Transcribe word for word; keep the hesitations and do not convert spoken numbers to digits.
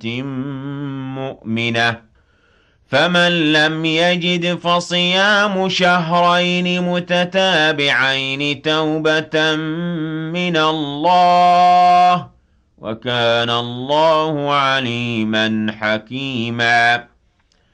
مؤمنة. فمن لم يجد فصيام شهرين متتابعين توبة من الله، وكان الله عليما حكيما.